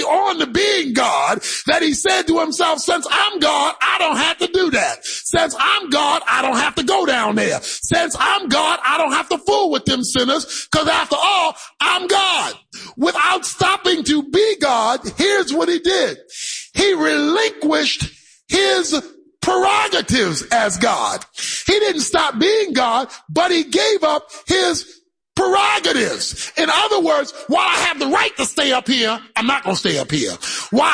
on to being God that he said to himself, since I'm God, I don't have to do that. Since I'm God, I don't have to go down there. Since I'm God, I don't have to fool with them sinners, because after all, I'm God. Without stopping to be God, here's what he did. He relinquished his prerogatives as God. He didn't stop being God, but he gave up his prerogatives. In other words, while I have the right to stay up here, I'm not going to stay up here. While